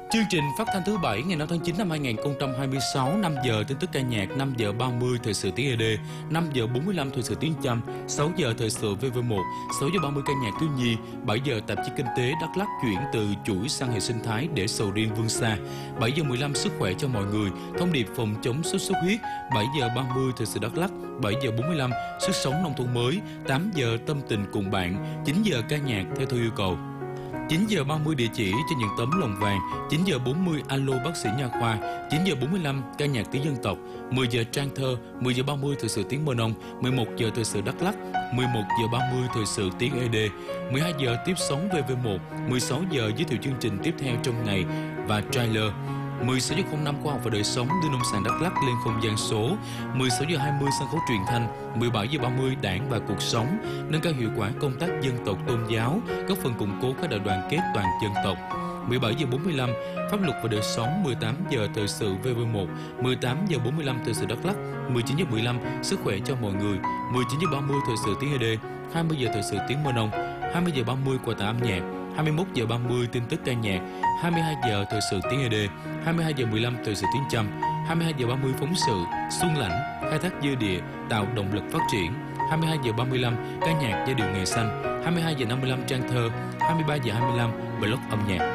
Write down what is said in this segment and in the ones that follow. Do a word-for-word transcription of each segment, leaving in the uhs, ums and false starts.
Chương trình phát thanh thứ bảy ngày năm tháng chín năm hai nghìn không trăm hai mươi sáu, năm giờ tin tức ca nhạc, năm giờ ba mươi thời sự tiếng e đê, năm giờ bốn mươi lăm thời sự tiếng Chăm, sáu giờ thời sự vê vê một, sáu giờ ba mươi ca nhạc thiếu nhi, bảy giờ tạp chí kinh tế Đắk Lắk chuyển từ chuỗi sang hệ sinh thái để sầu riêng vươn xa, bảy giờ mười lăm sức khỏe cho mọi người, thông điệp phòng chống sốt xuất huyết, bảy giờ ba mươi thời sự Đắk Lắk, bảy giờ bốn mươi lăm sức sống nông thôn mới, tám giờ tâm tình cùng bạn, chín giờ ca nhạc theo thư yêu cầu. chín giờ ba mươi địa chỉ cho những tấm lòng vàng, chín giờ bốn mươi alo bác sĩ nha khoa, chín giờ bốn mươi lăm ca nhạc tiếng dân tộc, mười giờ trang thơ, mười giờ ba mươi thời sự tiếng Mơ Nông, mười một giờ thời sự Đắk Lắk, mười một giờ ba mươi thời sự tiếng e đê, mười hai giờ tiếp sóng vê vê một, mười sáu giờ giới thiệu chương trình tiếp theo trong ngày và trailer. mười sáu giờ không năm khoa học và đời sống đưa nông sản Đắk Lắk lên không gian số, mười sáu giờ hai mươi sân khấu truyền thanh, mười bảy giờ ba mươi đảng và cuộc sống, nâng cao hiệu quả công tác dân tộc tôn giáo, góp phần củng cố các đại đoàn kết toàn dân tộc. mười bảy giờ bốn mươi lăm pháp luật và đời sống, mười tám giờ thời sự vê vê một, mười tám giờ bốn mươi lăm thời sự Đắk Lắk, mười chín giờ mười lăm sức khỏe cho mọi người, mười chín giờ ba mươi thời sự tiếng e đê, hai mươi giờ thời sự tiếng Mơ Nông, hai mươi giờ ba mươi quà tặng âm nhạc, hai mươi mốt giờ ba mươi tin tức ca nhạc, hai mươi hai giờ thời sự tiếng e đê, hai mươi hai giờ mười lăm thời sự tiếng Chăm, hai mươi hai giờ ba mươi phóng sự Xuân Lãnh khai thác dư địa tạo động lực phát triển, hai mươi hai giờ ba mươi lăm ca nhạc giai điệu nghề xanh, hai mươi hai giờ năm mươi lăm trang thơ, hai mươi ba giờ hai mươi lăm blog âm nhạc.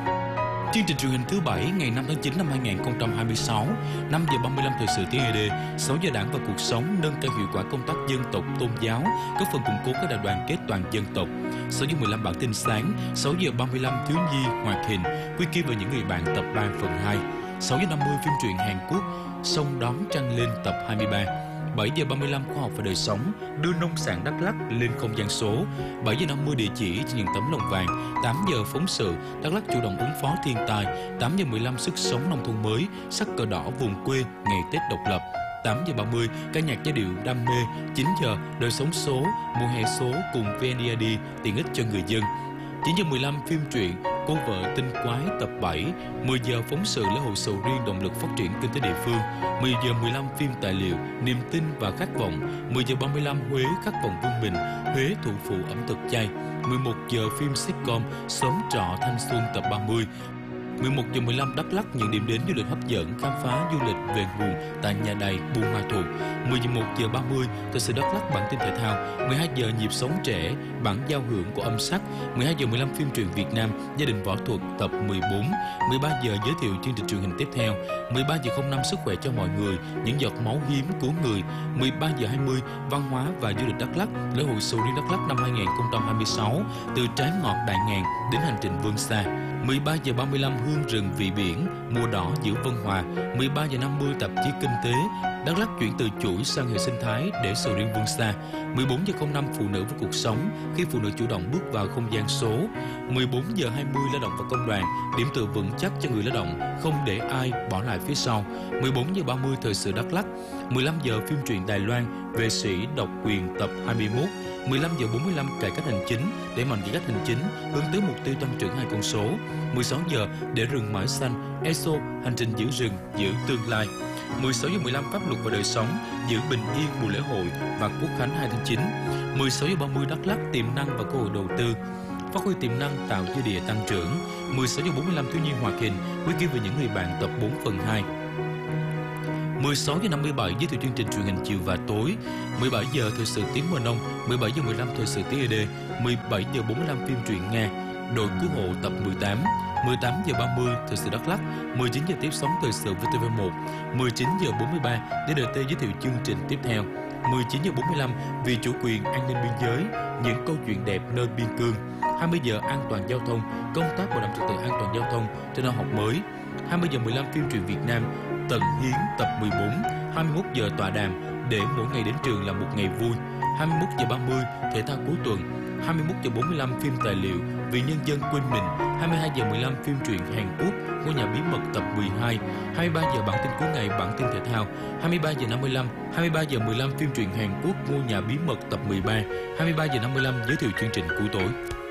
Chương trình truyền hình thứ bảy ngày năm tháng chín năm hai nghìn không trăm hai mươi sáu, năm giờ ba mươi lăm thời sự tiếng e đê, sáu giờ đảng và cuộc sống nâng cao hiệu quả công tác dân tộc tôn giáo, góp phần củng cố các đại đoàn kết toàn dân tộc. sáu giờ mười lăm bản tin sáng, sáu giờ ba mươi lăm thiếu nhi hoạt hình, quy kia và những người bạn tập ba phần hai. sáu giờ năm mươi phim truyện Hàn Quốc, Sông đón trăng lên tập hai mươi ba. bảy giờ ba mươi lăm khoa học và đời sống đưa nông sản Đắk Lắk lên không gian số, bảy giờ năm mươi địa chỉ cho những tấm lòng vàng, tám giờ phóng sự Đắk Lắk chủ động ứng phó thiên tai, tám giờ mười lăm sức sống nông thôn mới, sắc cờ đỏ vùng quê ngày Tết độc lập, tám giờ ba mươi ca nhạc giai điệu đam mê, chín giờ đời sống số, mùa hè số cùng vê en đê i đê tiện ích cho người dân. chín giờ mười lăm phim truyện Cô vợ tinh quái tập bảy, mười giờ phóng sự lễ hội sầu riêng động lực phát triển kinh tế địa phương, mười giờ mười lăm phim tài liệu Niềm tin và khát vọng, mười giờ ba mươi lăm Huế khát vọng vươn mình, Huế thủ phủ ẩm thực chay, mười một giờ phim sitcom Xóm trọ thanh xuân tập ba mươi, mười một giờ mười lăm Đắk Lắk những điểm đến du lịch hấp dẫn khám phá du lịch về nguồn tại nhà đầy Buôn Ma Thuột, mười một giờ ba mươi thời sự Đắk Lắk bản tin thể thao, mười hai giờ nhịp sống trẻ bản giao hưởng của âm sắc, mười hai giờ mười lăm phim truyện Việt Nam gia đình võ thuật tập mười bốn, mười ba giờ giới thiệu chương trình truyền hình tiếp theo, mười ba giờ không năm sức khỏe cho mọi người những giọt máu hiếm của người, mười ba giờ hai mươi văn hóa và du lịch Đắk Lắk lễ hội sầu riêng Đắk Lắk năm hai nghìn không trăm hai mươi sáu từ trái ngọt đại ngàn đến hành trình vươn xa, mười ba giờ ba mươi lăm hương rừng vị biển mùa đỏ giữa Vân Hòa, mười ba giờ năm mươi tạp chí kinh tế Đắk Lắk chuyển từ chuỗi sang hệ sinh thái để sầu riêng vươn xa, mười bốn giờ không năm phụ nữ với cuộc sống khi phụ nữ chủ động bước vào không gian số, mười bốn giờ hai mươi lao động và công đoàn điểm tựa vững chắc cho người lao động không để ai bỏ lại phía sau, mười bốn giờ ba mươi thời sự Đắk Lắk, mười lăm giờ phim truyện Đài Loan Vệ sĩ độc quyền tập hai mươi mốt, mười lăm giờ bốn mươi lăm cải cách hành chính để mạnh cải cách hành chính hướng tới mục tiêu tăng trưởng hai con số, mười sáu giờ để rừng mãi xanh e ét ô hành trình giữ rừng giữ tương lai, mười sáu giờ mười lăm pháp luật và đời sống giữ bình yên mùa lễ hội và quốc khánh hai tháng chín, mười sáu giờ ba mươi Đắk Lắk tiềm năng và cơ hội đầu tư phát huy tiềm năng tạo dư địa tăng trưởng, mười sáu giờ bốn mươi lăm thiếu nhi hoạt hình quy kia về những người bạn tập bốn phần hai, mười sáu giờ năm mươi bảy giới thiệu chương trình truyền hình chiều và tối, mười bảy giờ thời sự tiếng Mơ Nông, mười bảy giờ mười lăm thời sự tiếng e đê, mười bảy giờ bốn mươi lăm phim truyện Nga Đội cứu hộ tập mười tám, mười tám giờ ba mươi thời sự Đắk Lắk, mười chín giờ tiếp sóng thời sự vê tê vê một, mười chín giờ bốn mươi ba đê đê tê giới thiệu chương trình tiếp theo, mười chín giờ bốn mươi lăm vì chủ quyền an ninh biên giới những câu chuyện đẹp nơi biên cương, hai mươi giờ an toàn giao thông công tác bảo đảm trật tự an toàn giao thông trên năm học mới, hai mươi giờ mười lăm phim truyện Việt Nam Tận Hiến tập mười bốn, hai mươi mốt giờ tọa đàm để mỗi ngày đến trường là một ngày vui, hai mươi mốt giờ ba mươi thể thao cuối tuần, hai mươi mốt giờ bốn mươi lăm phim tài liệu Vì nhân dân quên mình, hai mươi hai giờ mười lăm phim truyện Hàn Quốc Ngôi nhà bí mật tập mười hai, hai mươi ba giờ bản tin cuối ngày bản tin thể thao, hai mươi ba giờ năm mươi lăm, hai mươi ba giờ mười lăm phim truyện Hàn Quốc Ngôi nhà bí mật tập mười ba, hai mươi ba giờ năm mươi lăm giới thiệu chương trình cuối tối.